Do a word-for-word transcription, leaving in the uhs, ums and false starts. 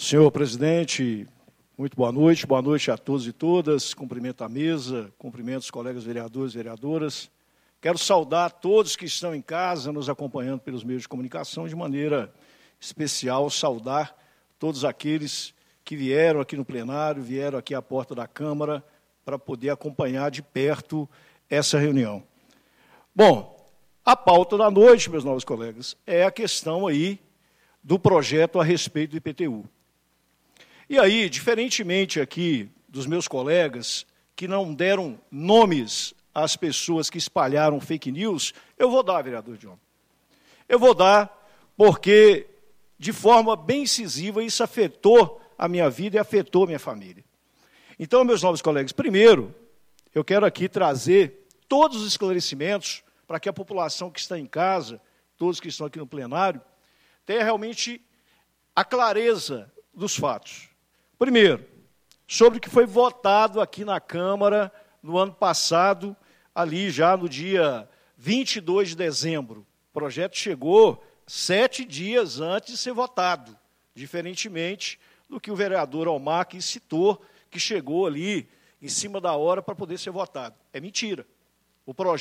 Senhor presidente, muito boa noite, boa noite a todos e todas, cumprimento a mesa, cumprimento os colegas vereadores e vereadoras. Quero saudar todos que estão em casa, nos acompanhando pelos meios de comunicação, de maneira especial, saudar todos aqueles que vieram aqui no plenário, vieram aqui à porta da Câmara, para poder acompanhar de perto essa reunião. Bom, a pauta da noite, meus novos colegas, é a questão aí do projeto a respeito do I P T U. E aí, diferentemente aqui dos meus colegas, que não deram nomes às pessoas que espalharam fake news, eu vou dar, vereador John. Eu vou dar porque, de forma bem incisiva, isso afetou a minha vida e afetou a minha família. Então, meus novos colegas, primeiro, eu quero aqui trazer todos os esclarecimentos para que a população que está em casa, todos que estão aqui no plenário, tenha realmente a clareza dos fatos. Primeiro, sobre o que foi votado aqui na Câmara no ano passado, ali já no dia vinte e dois de dezembro. O projeto chegou sete dias antes de ser votado, diferentemente do que o vereador Almar que citou, que chegou ali em cima da hora para poder ser votado. É mentira. O projeto